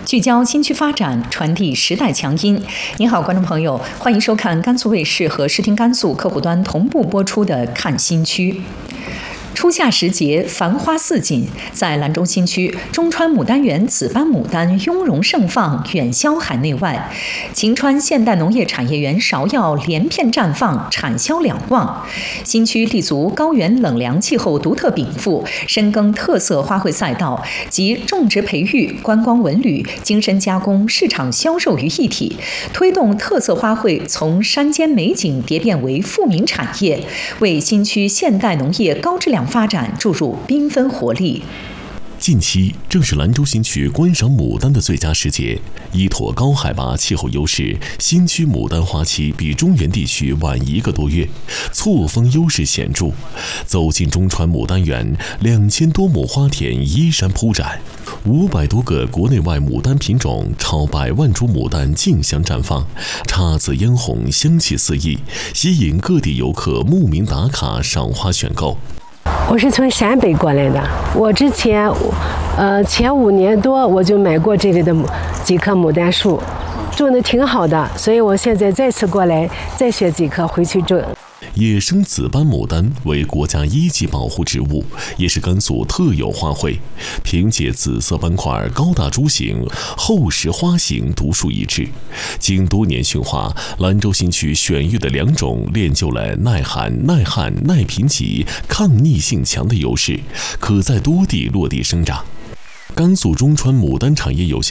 聚焦新区发展，传递时代强音。您好，观众朋友，欢迎收看甘肃卫视和视听甘肃客户端同步播出的《看新区》。初夏时节，繁花似锦，在兰州新区中川牡丹园紫斑牡丹雍容盛放，远销海内外。晴川现代农业产业园芍药连片绽放，产销两旺。新区立足高原冷凉气候独特禀赋，深耕特色花卉赛道，集种植培育、观光文旅、精深加工、市场销售于一体，推动特色花卉从山间美景蝶变为富民产业，为新区现代农业高质量发展注入缤纷活力。 近期正是兰州新区观赏牡丹的最佳时节，依托高海拔气候优势，新区牡丹花期比中原地区晚1个多月，错峰优势显著。走进中川牡丹园，2000多亩花田依山铺展，500多个国内外牡丹品种，超100万株牡丹竞相绽放，姹紫嫣红，香气四溢，吸引各地游客慕名打卡赏花选购。 我是从陕北过来的，我之前前5年多我就买过这里的几棵牡丹树，种的挺好的，所以我现在再次过来再选几棵回去种。 野生紫斑牡丹为国家1级保护植物，也是甘肃特有花卉。凭借紫色斑块、高大株形、厚实花型独树一帜，经多年驯化，兰州新区选育的2种练就了耐寒、耐旱、耐贫瘠、抗逆性强的优势，可在多地落地生长。甘肃中川牡丹产业有限